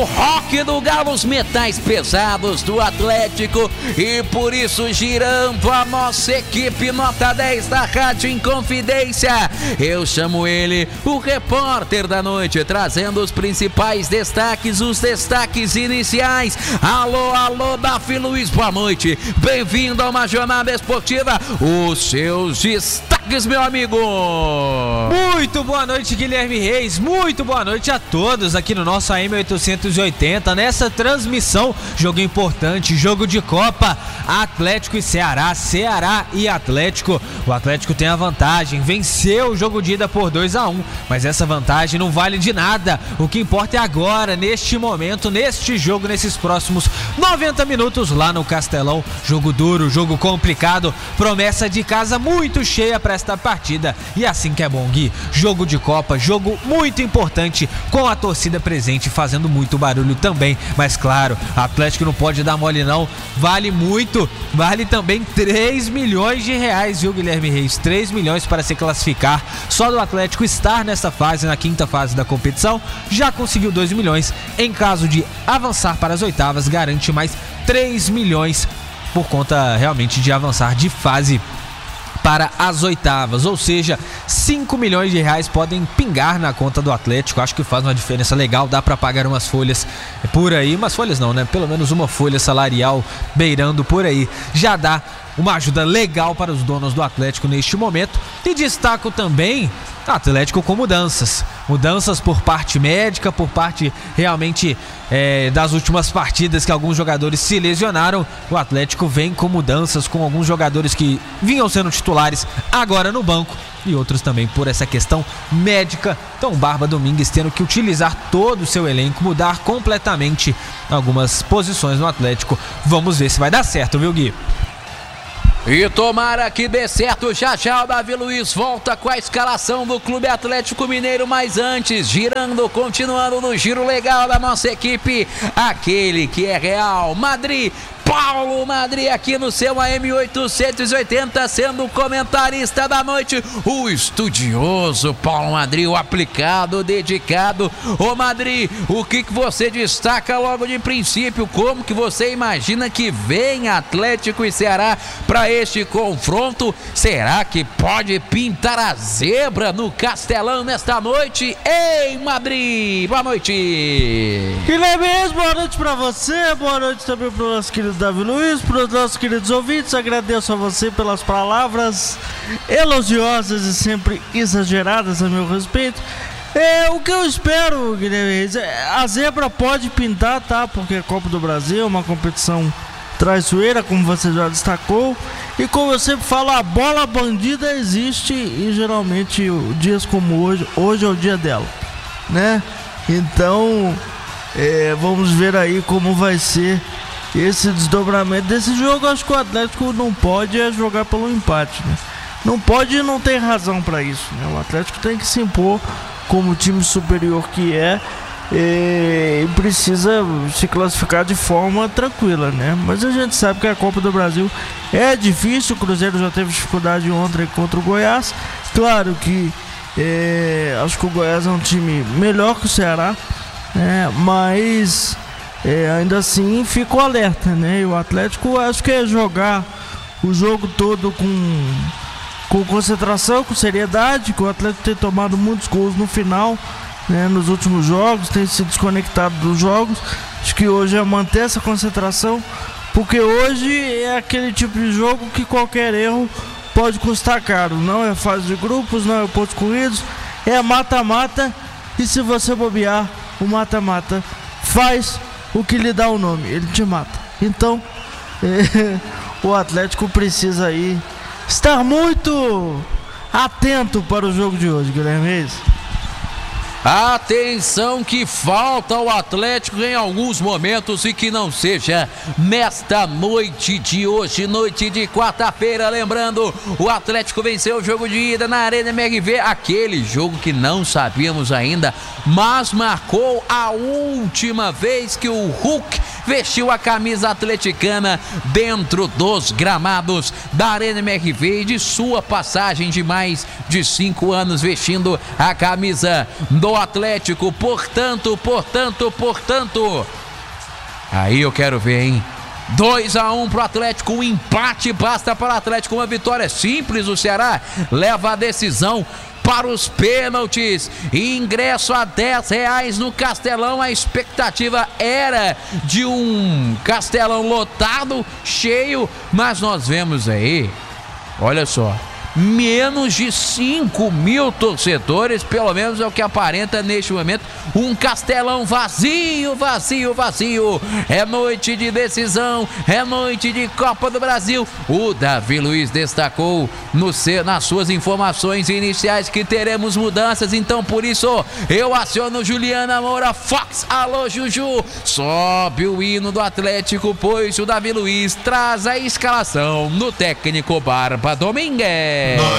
o rock do Galo, os metais pesados do Atlético, e por isso, girando a nossa equipe nota 10 da Rádio Inconfidência, eu chamo ele, o repórter da noite, trazendo os principais destaques, os destaques iniciais. Alô, Davi Luiz, boa noite, bem-vindo a uma jornada esportiva, os seus destaques, meu amigo. Muito boa noite, Guilherme Reis, muito boa noite a todos aqui no nosso AM 880, nessa transmissão, jogo importante, jogo de Copa, Atlético e Ceará, Ceará e Atlético. O Atlético tem a vantagem, venceu o jogo de ida por 2-1, mas essa vantagem não vale de nada. O que importa é agora, neste momento, neste jogo, nesses próximos 90 minutos lá no Castelão. Jogo duro, jogo complicado, promessa de casa muito cheia para esta partida, e assim que é bom, Gui. Jogo de Copa, jogo muito importante, com a torcida presente fazendo muito barulho também, mas claro, Atlético não pode dar mole não, vale muito, vale também 3 milhões de reais, viu, Guilherme Reis? 3 milhões para se classificar, só do Atlético estar nessa fase, na quinta fase da competição, já conseguiu 2 milhões, em caso de avançar para as oitavas, garante mais 3 milhões por conta realmente de avançar de fase para as oitavas, ou seja, 5 milhões de reais podem pingar na conta do Atlético. Acho que faz uma diferença legal, dá para pagar umas folhas por aí, umas folhas não, né? Pelo menos uma folha salarial beirando por aí, já dá uma ajuda legal para os donos do Atlético neste momento. E destaco também Atlético com mudanças por parte médica, por parte realmente das últimas partidas que alguns jogadores se lesionaram. O Atlético vem com mudanças, com alguns jogadores que vinham sendo titulares agora no banco e outros também por essa questão médica. Então Barba Domingues tendo que utilizar todo o seu elenco, mudar completamente algumas posições no Atlético. Vamos ver se vai dar certo, viu, Gui? E tomara que dê certo. Já o Davi Luiz volta com a escalação do Clube Atlético Mineiro, mas antes, continuando no giro legal da nossa equipe, aquele que é Real Madrid, Paulo Madrid, aqui no seu AM 880, sendo o comentarista da noite, o estudioso Paulo Madrid, o aplicado, o dedicado. Ô Madrid, o que você destaca logo de princípio? Como que você imagina que vem Atlético e Ceará para este confronto? Será que pode pintar a zebra no Castelão nesta noite? Ei, Madrid, boa noite. Guilherme, boa noite para você, boa noite também para o nosso querido Davi Luiz, para os nossos queridos ouvintes. Agradeço a você pelas palavras elogiosas e sempre exageradas a meu respeito. O que eu espero, Guilherme Reis, a zebra pode pintar, tá? Porque a Copa do Brasil é uma competição traiçoeira, como você já destacou, e como eu sempre falo, a bola bandida existe, e geralmente dias como hoje é o dia dela, né? Então vamos ver aí como vai ser esse desdobramento desse jogo. Acho que o Atlético não pode jogar pelo empate, né? Não pode e não tem razão para isso, né? O Atlético tem que se impor como time superior que é, e precisa se classificar de forma tranquila, né? Mas a gente sabe que a Copa do Brasil é difícil. O Cruzeiro já teve dificuldade ontem contra o Goiás. Claro que acho que o Goiás é um time melhor que o Ceará, mas ainda assim fico alerta, né? E o Atlético acho que é jogar o jogo todo com concentração, com seriedade, que o Atlético tem tomado muitos gols no final, né, nos últimos jogos, tem se desconectado dos jogos. Acho que hoje é manter essa concentração, porque hoje é aquele tipo de jogo que qualquer erro pode custar caro. Não é fase de grupos, não é pontos corridos, é mata-mata, e se você bobear, o mata-mata faz o que lhe dá o nome, ele te mata. Então o Atlético precisa aí estar muito atento para o jogo de hoje, Guilherme Reis. Atenção que falta ao Atlético em alguns momentos, e que não seja nesta noite de hoje, noite de quarta-feira. Lembrando, o Atlético venceu o jogo de ida na Arena MRV, aquele jogo que não sabíamos ainda, mas marcou a última vez que o Hulk vestiu a camisa atleticana dentro dos gramados da Arena MRV e de sua passagem de mais de 5 anos vestindo a camisa do Atlético. Portanto, aí eu quero ver, hein? 2-1 pro Atlético, um empate basta para o Atlético, uma vitória simples. O Ceará leva a decisão para os pênaltis. Ingresso a R$10 no Castelão. A expectativa era de um Castelão lotado, cheio, mas nós vemos aí, olha só, menos de 5 mil torcedores, pelo menos é o que aparenta neste momento. Um Castelão vazio. É noite de decisão, é noite de Copa do Brasil. O Davi Luiz destacou nas suas informações iniciais que teremos mudanças, então por isso eu aciono Juliana Moura. Fox, alô Juju, sobe o hino do Atlético, pois o Davi Luiz traz a escalação no técnico Barba Domingues.